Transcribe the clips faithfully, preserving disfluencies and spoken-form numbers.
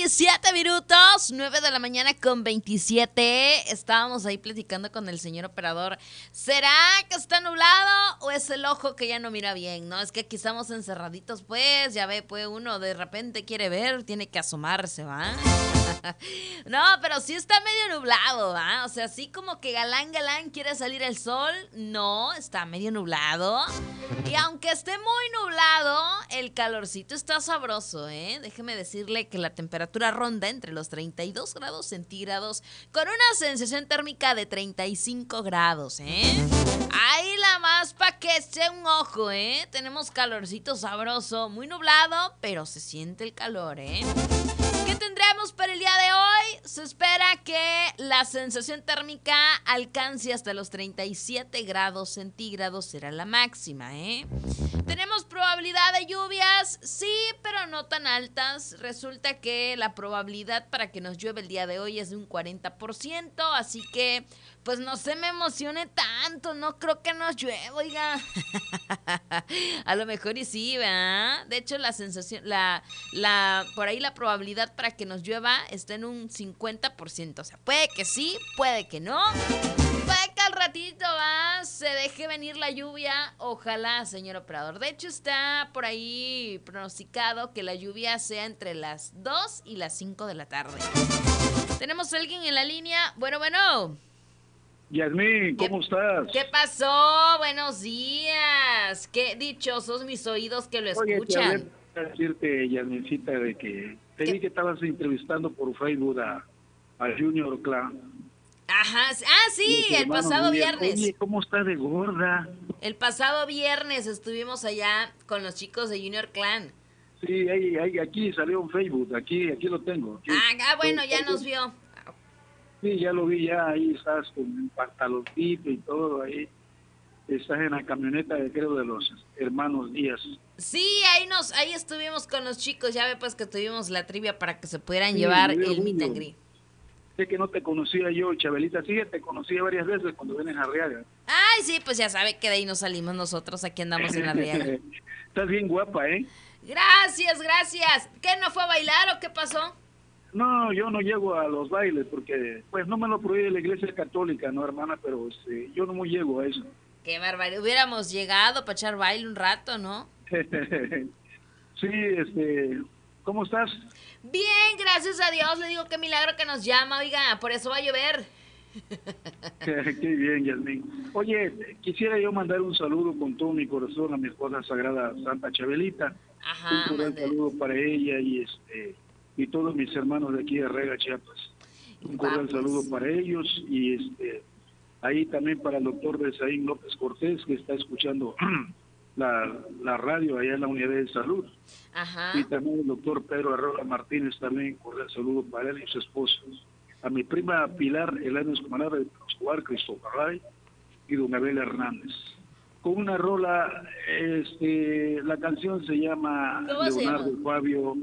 veintisiete minutos, nueve de la mañana con veintisiete. Estábamos ahí platicando con el señor operador. ¿Será que está nublado o es el ojo que ya no mira bien? No, es que aquí estamos encerraditos, pues, ya ve, pues uno de repente quiere ver, tiene que asomarse, ¿va? No, pero sí está medio nublado, ¿va? O sea, así como que galán, galán quiere salir el sol. No, está medio nublado. Y aunque esté muy nublado, el calorcito está sabroso, ¿eh? Déjeme decirle que la temperatura ronda entre los treinta y dos grados centígrados con una sensación térmica de treinta y cinco grados, ¿eh? Ahí la más pa' que eche un ojo, ¿eh? Tenemos calorcito sabroso, muy nublado, pero se siente el calor, ¿eh? ¿Qué tendremos para el día de hoy? Se espera que la sensación térmica alcance hasta los treinta y siete grados centígrados, será la máxima, ¿eh? Tenemos probabilidad de lluvias, sí, pero no tan altas. Resulta que la probabilidad para que nos llueva el día de hoy es de un cuarenta por ciento, así que pues no se me emocione tanto, no creo que nos llueva, oiga. A lo mejor y sí, ¿verdad? De hecho, la sensación, la, la, por ahí la probabilidad para que nos llueva está en un cincuenta por ciento. O sea, puede que sí, puede que no. Puede que al ratito ¿va? Se deje venir la lluvia. Ojalá, señor operador. De hecho, está por ahí pronosticado que la lluvia sea entre las dos y las cinco de la tarde. Tenemos a alguien en la línea. Bueno, bueno. Yasmín, ¿cómo ¿Qué, estás? ¿Qué pasó? Buenos días. Qué dichosos mis oídos que lo escuchan. Oye, te hablé para decirte, Yasmincita, de que te ¿Qué? vi que estabas entrevistando por Facebook a, a Junior Clan. Ajá, ah, sí, el pasado viernes. Oye, ¿cómo está de gorda? El pasado viernes estuvimos allá con los chicos de Junior Clan. Sí, ahí, ahí, aquí salió en Facebook, aquí, aquí lo tengo. Aquí. Ah, ah, bueno, ya nos vio. Sí, ya lo vi, ya ahí estás con un pantaloncito y todo ahí. Estás en la camioneta, creo, de los hermanos Díaz. Sí, ahí nos, ahí estuvimos con los chicos, ya ve pues que tuvimos la trivia para que se pudieran Sí, llevar el el meet orgullo. and greet. Sé que no te conocía yo, Chabelita, sí, te conocí varias veces cuando vienes a Arriaga. Ay, sí, pues ya sabe que de ahí nos salimos nosotros, aquí andamos en la Arriaga. Estás bien guapa, ¿eh? Gracias, gracias. ¿Qué, no fue a bailar o qué pasó? No, yo no llego a los bailes porque, pues, no me lo prohíbe la Iglesia Católica, no, hermana, pero este, yo no me llego a eso. Qué barbaridad, hubiéramos llegado para echar baile un rato, ¿no? Sí, este, ¿cómo estás? Bien, gracias a Dios, le digo qué milagro que nos llama, oiga, por eso va a llover. Qué bien, Yasmín. Oye, quisiera yo mandar un saludo con todo mi corazón a mi esposa sagrada Santa Chabelita. Ajá, un cordial mande. saludo para ella y este y todos mis hermanos de aquí de Arriaga, Chiapas. Un cordial Vamos. saludo para ellos y este ahí también para el doctor Besaín López Cortés, que está escuchando la, la radio allá en la unidad de salud. Ajá. Y también el doctor Pedro Arrola Martínez, también cordial saludo para él y su esposa. A mi prima Pilar Elena Escomanara de Pascual, Cristóbal Ray y don Abel Hernández. Con una rola, este, la canción se llama ¿Cómo se Leonardo llama? Fabio,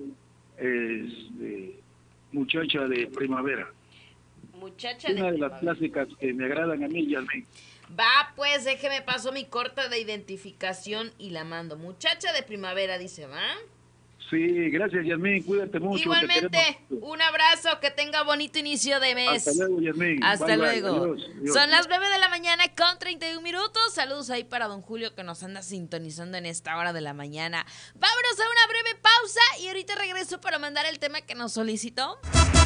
este, Muchacha de Primavera. Muchacha de Una de las primavera. clásicas que me agradan a mí, Yasmín. Va, pues, déjeme paso mi corta de identificación y la mando. Muchacha de primavera, dice, ¿va? Sí, gracias, Yasmín, cuídate mucho. te Igualmente, queremos mucho. un abrazo, que tenga bonito inicio de mes. Hasta luego, Yasmín. Hasta Bye, bye. luego. Adiós, adiós. Son las nueve de la mañana con treinta y un minutos. Saludos ahí para don Julio que nos anda sintonizando en esta hora de la mañana. Vámonos a una breve pausa y ahorita regreso para mandar el tema que nos solicitó.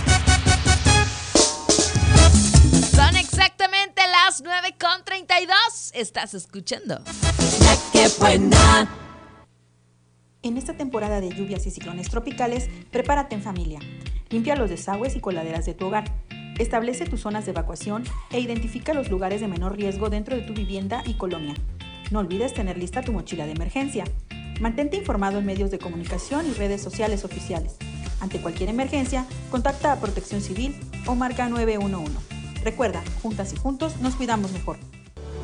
Son exactamente las nueve con treinta y dos. Estás escuchando La Que Buena. En esta temporada de lluvias y ciclones tropicales, prepárate en familia. Limpia los desagües y coladeras de tu hogar. Establece tus zonas de evacuación e identifica los lugares de menor riesgo dentro de tu vivienda y colonia. No olvides tener lista tu mochila de emergencia. Mantente informado en medios de comunicación y redes sociales oficiales. Ante cualquier emergencia, contacta a Protección Civil o marca nueve uno uno. Recuerda, juntas y juntos nos cuidamos mejor.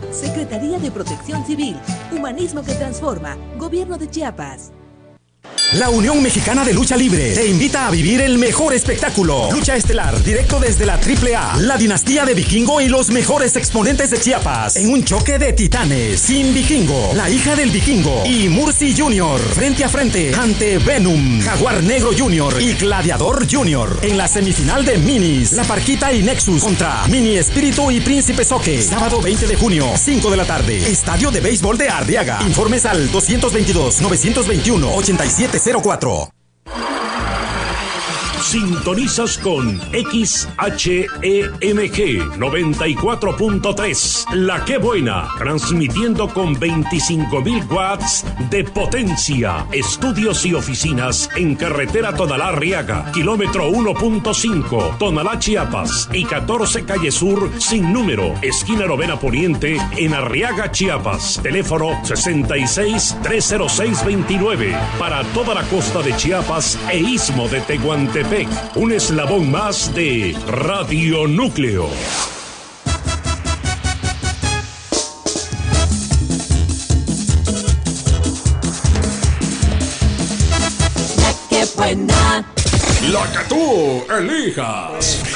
Secretaría de Protección Civil, Humanismo que Transforma, Gobierno de Chiapas. La Unión Mexicana de Lucha Libre te invita a vivir el mejor espectáculo. Lucha estelar, directo desde la Triple A, la dinastía de Vikingo y los mejores exponentes de Chiapas. En un choque de titanes, Sin Vikingo, la hija del Vikingo y Murci Junior Frente a frente ante Venom, Jaguar Negro Junior y Gladiador Junior. En la semifinal de Minis, La Parquita y Nexus contra Mini Espíritu y Príncipe Soque. Sábado veinte de junio, cinco de la tarde. Estadio de Béisbol de Ardiaga. Informes al dos dos dos, nueve dos uno, ocho siete cero cuatro. Sintonizas con X H E M G noventa y cuatro punto tres, La Que Buena, transmitiendo con veinticinco mil watts de potencia. Estudios y oficinas en carretera Tonalá-Arriaga, kilómetro uno punto cinco, Tonalá, Chiapas, y catorce calle Sur, sin número, esquina Novena Poniente, en Arriaga, Chiapas. Teléfono sesenta y seis, trescientos seis, veintinueve, para toda la costa de Chiapas e istmo de Tehuantepec. Un eslabón más de Radio Núcleo. La que buena. La que tú elijas.